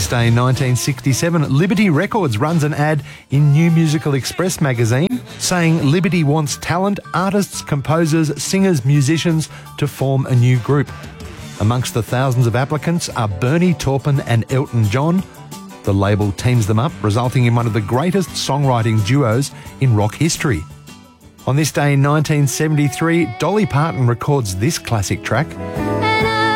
this day in 1967, Liberty Records runs an ad in New Musical Express magazine saying Liberty wants talent, artists, composers, singers, musicians to form a new group. Amongst the thousands of applicants are Bernie Taupin and Elton John. The label teams them up, resulting in one of the greatest songwriting duos in rock history. On this day in 1973, Dolly Parton records this classic track.